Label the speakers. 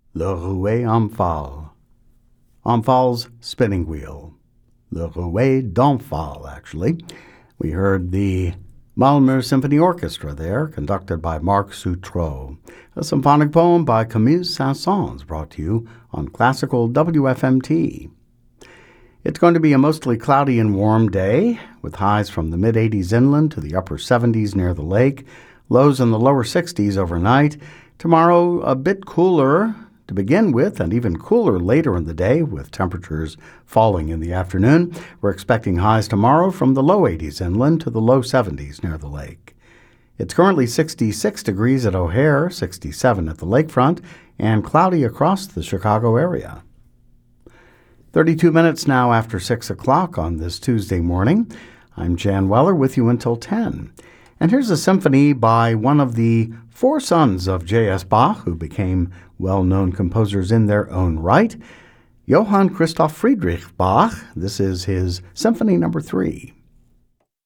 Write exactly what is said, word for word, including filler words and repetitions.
Speaker 1: Le Rouet Omphale. Omphale's spinning wheel. Le Rouet d'Omphale, actually. We heard the Malmö Symphony Orchestra there, conducted by Marc Sutro. A symphonic poem by Camille Saint-Saëns, brought to you on Classical W F M T. It's going to be a mostly cloudy and warm day, with highs from the mid-eighties inland to the upper seventies near the lake, lows in the lower sixties overnight. Tomorrow, a bit cooler to begin with, and even cooler later in the day, with temperatures falling in the afternoon. We're expecting highs tomorrow from the low eighties inland to the low seventies near the lake. It's currently sixty-six degrees at O'Hare, sixty-seven at the lakefront, and cloudy across the Chicago area. thirty-two minutes now after six o'clock on this Tuesday morning. I'm Jan Weller with you until ten. And here's a symphony by one of the four sons of J S. Bach, who became well-known composers in their own right, Johann Christoph Friedrich Bach. This is his Symphony Number Three.